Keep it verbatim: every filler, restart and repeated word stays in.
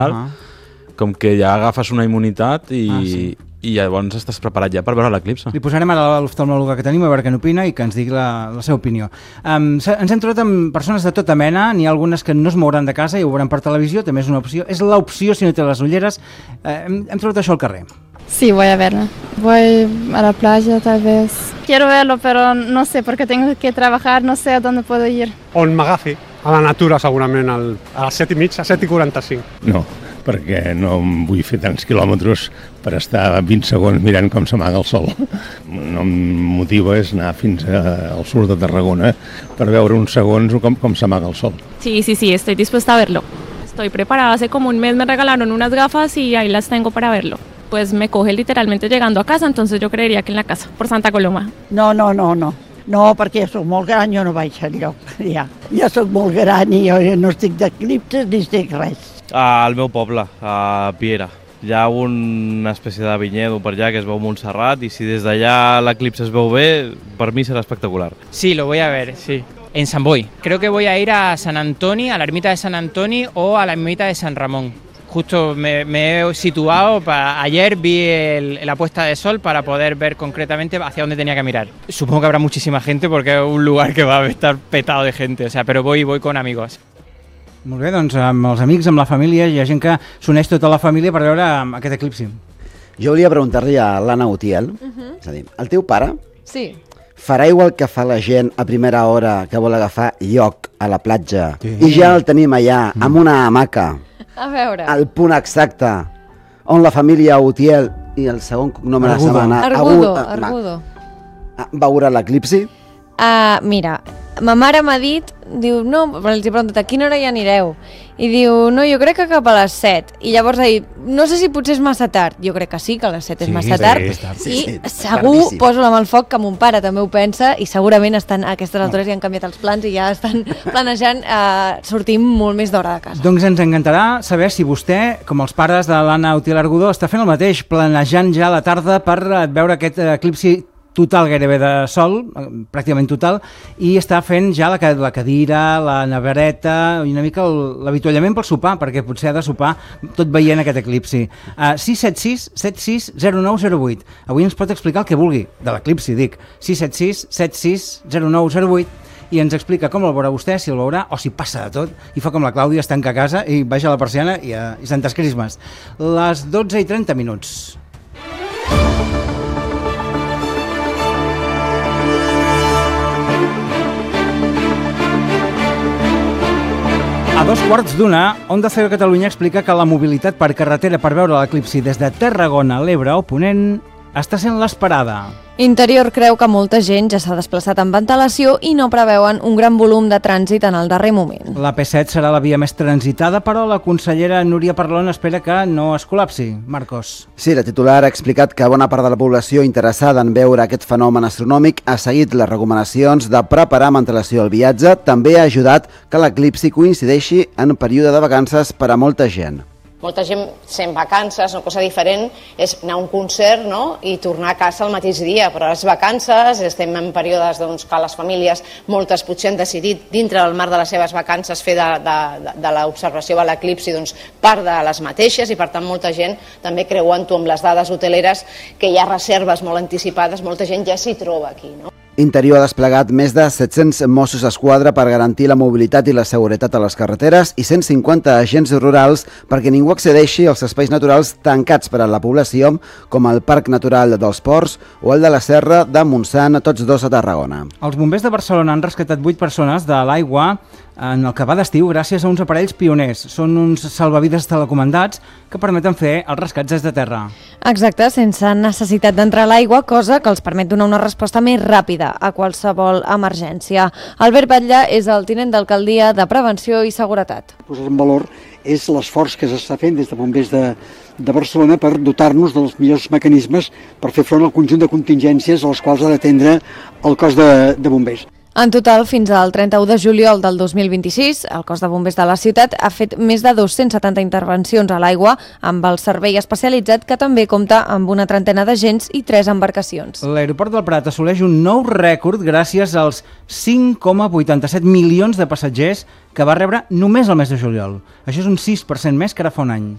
ah. com que ja agafes una immunitat i, ah, sí. i llavors estàs preparat ja per veure l'eclipse. Li posarem ara l'oftalmòloga que tenim a veure què n'opina i que ens digui la, la seva opinió. Um, ens hem trobat amb persones de tota mena, n'hi ha algunes que no es mouran de casa i ho veuran per televisió, també és una opció. És l'opció si no té les ulleres. Uh, hem, hem trobat això al carrer. Sí, voy a verla. Voy a la playa tal vez. Quiero verlo, pero no sé, porque tengo que trabajar, no sé a dónde puedo ir. On m'agafi, a la natura segurament, al, a les set i mig, a set i quaranta-cinc. No, perquè no em vull fer tants quilòmetres per estar vint segons mirant com s'amaga el sol. No em motiva és anar fins a, al sud de Tarragona per veure uns segons com, com s'amaga el sol. Sí, sí, sí, estoy dispuesta a verlo. Estoy preparada, hace como un mes me regalaron unas gafas y ahí las tengo para verlo. Pues me coge literalmente llegando a casa, entonces yo creería que en la casa, por Santa Coloma. No, no, no, no. No, perquè soc molt gran, jo no vaig enlloc. Ja, ja soc molt gran i jo no estic d'eclipses ni estic res. Al meu poble, a Piera. Hi ha una espècie de vinyedo per allà que es veu Montserrat i si des d'allà l'eclipse es veu bé, per mi serà espectacular. Sí, lo voy a ver, sí. En San Boi. Creo que voy a ir a San Antoni, a la ermita de San Antoni o a la ermita de San Ramón. Justo me, me he situado, para, ayer vi el, la puesta de sol para poder ver concretamente hacia dónde tenía que mirar. Supongo que habrá muchísima gente porque es un lugar que va a estar petado de gente, o sea, pero voy, voy con amigos. Molt bé, doncs amb els amics, amb la família, hi ha gent que s'uneix tota la família per veure aquest eclipsi. Jo volia preguntar-li a l'Anna Utiel, uh -huh. és a dir, el teu pare sí. farà igual que fa la gent a primera hora que vol agafar lloc a la platja sí. i ja el tenim allà amb una hamaca a veure. al punt exacte on la família Utiel i el segon cognom de la setmana Argudo, a, Argudo. A, a veure l'eclipsi? Uh, mira, ma mare m'ha dit, diu, no, els he preguntat a quina hora hi anireu? I diu, no, jo crec que cap a les set. I llavors ha dit, no sé si potser és massa tard. Jo crec que sí, que a les set és sí, massa sí, tard. sí, I sí, segur, tardíssim. poso la mà al foc, que mon pare també ho pensa i segurament estan a aquestes altures i han canviat els plans i ja estan planejant eh, sortir molt més d'hora de casa. Doncs ens encantarà saber si vostè, com els pares de l'Anna Utiel Argudó, està fent el mateix, planejant ja la tarda per veure aquest eclipsi total gairebé de sol, pràcticament total, i està fent ja la, la cadira, la nevereta i una mica l'avituallament pel sopar, perquè potser ha de sopar tot veient aquest eclipsi. Uh, sis set sis set sis zero nou zero vuit. Avui ens pot explicar el que vulgui, de l'eclipsi, dic. sis set sis set sis zero nou zero vuit i ens explica com el veurà vostè, si el veurà o si passa de tot, i fa com la Clàudia, es tanca a casa i baixa la persiana i, uh, i Santes Crismes. Les dotze i trenta minuts. A dos quarts d'una, Onda Cero Catalunya explica que la mobilitat per carretera per veure l'eclipsi des de Tarragona a l'Ebre o Ponent està sent l'esperada. Interior creu que molta gent ja s'ha desplaçat amb antelació i no preveuen un gran volum de trànsit en el darrer moment. La P set serà la via més transitada, però la consellera Núria Parlon espera que no es col·lapsi. Marcos. Sí, la titular ha explicat que bona part de la població interessada en veure aquest fenomen astronòmic ha seguit les recomanacions de preparar amb antelació el viatge. També ha ajudat que l'eclipsi coincideixi en període de vacances per a molta gent. Molta gent sent vacances, una cosa diferent és anar a un concert, no?, i tornar a casa el mateix dia, però les vacances, estem en períodes doncs, que les famílies, moltes potser han decidit dintre del marc de les seves vacances fer de, de, de l'observació de l'eclipsi doncs, part de les mateixes i per tant molta gent també creuant-ho amb les dades hoteleres que hi ha reserves molt anticipades, molta gent ja s'hi troba aquí, no? Interior ha desplegat més de set-cents Mossos d'Esquadra per garantir la mobilitat i la seguretat a les carreteres i cent cinquanta agents rurals perquè ningú accedeixi als espais naturals tancats per a la població, com el Parc Natural dels Ports o el de la Serra de Montsant, tots dos a Tarragona. Els bombers de Barcelona han rescatat vuit persones de l'aigua en el que va d'estiu gràcies a uns aparells pioners. Són uns salvavides telecomandats que permeten fer els rescats des de terra. Exacte, sense necessitat d'entrar a l'aigua, cosa que els permet donar una resposta més ràpida a qualsevol emergència. Albert Batlle és el tinent d'alcaldia de Prevenció i Seguretat. Posar en valor és l'esforç que s'està fent des de bombers de, de Barcelona per dotar-nos dels millors mecanismes per fer front al conjunt de contingències a les quals ha d'atendre el cos de, de bombers. En total, fins al trenta-u de juliol del dos mil vint-i-sis, el cos de bombers de la ciutat ha fet més de dos-cents setanta intervencions a l'aigua amb el servei especialitzat que també compta amb una trentena d'agents i tres embarcacions. L'aeroport del Prat assoleix un nou rècord gràcies als cinc coma vuitanta-set milions de passatgers que va rebre només el mes de juliol. Això és un sis per cent més que ara fa un any.